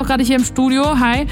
gerade hier im Studio. Hi.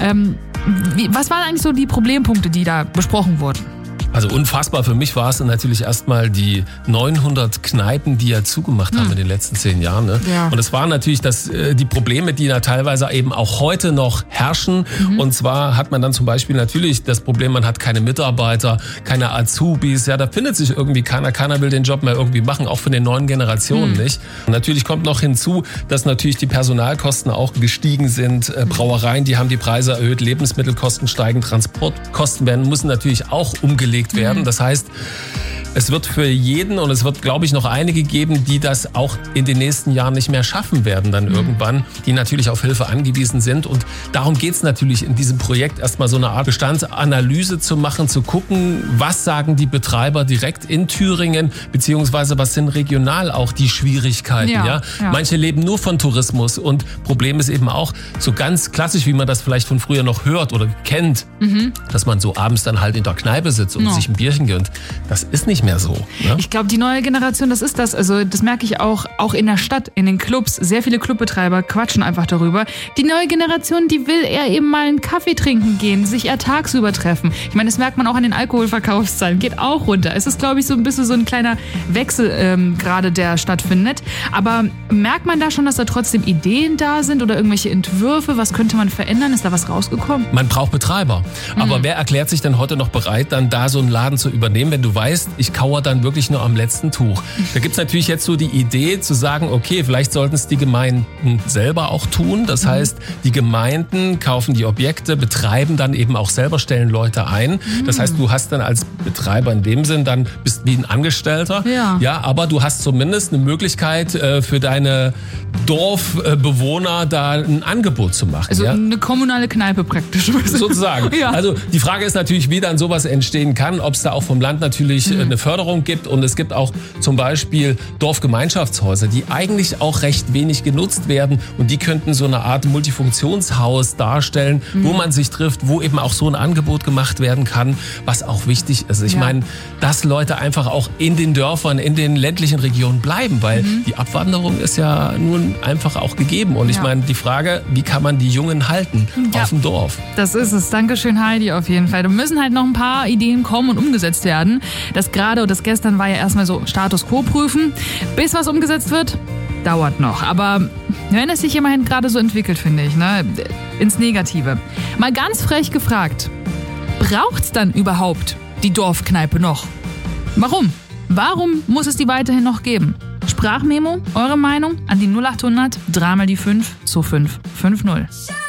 Was waren eigentlich so die Problempunkte, die da besprochen wurden? Also unfassbar für mich war es natürlich erstmal die 900 Kneipen, die ja zugemacht haben in den letzten 10 Jahren. Ne? Ja. Und es waren natürlich die Probleme, die da teilweise eben auch heute noch herrschen. Und zwar hat man dann zum Beispiel natürlich das Problem, man hat keine Mitarbeiter, keine Azubis. Ja, da findet sich irgendwie keiner will den Job mehr irgendwie machen, auch von den neuen Generationen nicht. Und natürlich kommt noch hinzu, dass natürlich die Personalkosten auch gestiegen sind. Brauereien, die haben die Preise erhöht, Lebensmittelkosten steigen, Transportkosten müssen natürlich auch umgelegt werden. Das heißt, es wird für jeden und es wird, glaube ich, noch einige geben, die das auch in den nächsten Jahren nicht mehr schaffen werden dann irgendwann, die natürlich auf Hilfe angewiesen sind. Und darum geht es natürlich in diesem Projekt, erstmal so eine Art Bestandsanalyse zu machen, zu gucken, was sagen die Betreiber direkt in Thüringen, beziehungsweise was sind regional auch die Schwierigkeiten. Ja. Manche leben nur von Tourismus und Problem ist eben auch, so ganz klassisch, wie man das vielleicht von früher noch hört oder kennt, dass man so abends dann halt in der Kneipe sitzt und sich ein Bierchen gönnt. Das ist nicht mehr so. Ne? Ich glaube, die neue Generation, das ist das. Also das merke ich auch in der Stadt, in den Clubs. Sehr viele Clubbetreiber quatschen einfach darüber. Die neue Generation, die will eher eben mal einen Kaffee trinken gehen, sich eher tagsüber treffen. Ich meine, das merkt man auch an den Alkoholverkaufszahlen. Geht auch runter. Es ist, glaube ich, so ein bisschen so ein kleiner Wechsel gerade, der stattfindet. Aber merkt man da schon, dass da trotzdem Ideen da sind oder irgendwelche Entwürfe? Was könnte man verändern? Ist da was rausgekommen? Man braucht Betreiber. Aber wer erklärt sich denn heute noch bereit, dann da so einen Laden zu übernehmen, wenn du weißt, ich kauere dann wirklich nur am letzten Tuch. Da gibt's natürlich jetzt so die Idee zu sagen, okay, vielleicht sollten es die Gemeinden selber auch tun. Das heißt, die Gemeinden kaufen die Objekte, betreiben dann eben auch selber, stellen Leute ein. Das heißt, du hast dann als Betreiber in dem Sinn, dann bist wie ein Angestellter. Ja, aber du hast zumindest eine Möglichkeit für deine Dorfbewohner da ein Angebot zu machen. Also eine kommunale Kneipe praktisch. Sozusagen. Also die Frage ist natürlich, wie dann sowas entstehen kann, ob es da auch vom Land natürlich eine Förderung gibt. Und es gibt auch zum Beispiel Dorfgemeinschaftshäuser, die eigentlich auch recht wenig genutzt werden. Und die könnten so eine Art Multifunktionshaus darstellen, wo man sich trifft, wo eben auch so ein Angebot gemacht werden kann, was auch wichtig ist. Ich meine, dass Leute einfach auch in den Dörfern, in den ländlichen Regionen bleiben, weil die Abwanderung ist ja nun einfach auch gegeben. Und ich meine, die Frage, wie kann man die Jungen halten auf dem Dorf? Das ist es. Dankeschön, Heidi, auf jeden Fall. Da müssen halt noch ein paar Ideen kommen und umgesetzt werden. Das gestern war ja erstmal so Status Quo prüfen. Bis was umgesetzt wird, dauert noch. Aber wenn es sich immerhin gerade so entwickelt, finde ich, ne, ins Negative. Mal ganz frech gefragt, braucht's dann überhaupt die Dorfkneipe noch? Warum? Warum muss es die weiterhin noch geben? Sprachmemo, eure Meinung an die 0800 3 mal die 5 2550.